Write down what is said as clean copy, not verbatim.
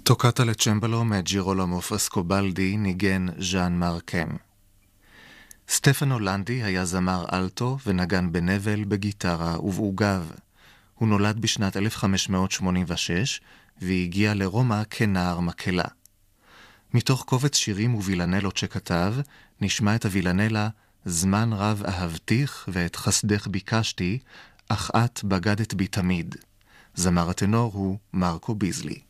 טוקטה לצ'מבלו מאת ג'ירולומו פרסקובלדי ניגן ז'אן מרקם. סטפנו לנדי היה זמר אלטו ונגן בנבל, בגיטרה ובעוגב. הוא נולד בשנת 1586 והגיע לרומא כנער מקהלה. מתוך קובץ שירים ווילנלות שכתב, נשמע את הווילנלה "זמן רב אהבתיך ואת חסדך ביקשתי, אך את בגדת בי תמיד". זמר הטנור הוא מרקו ביזלי.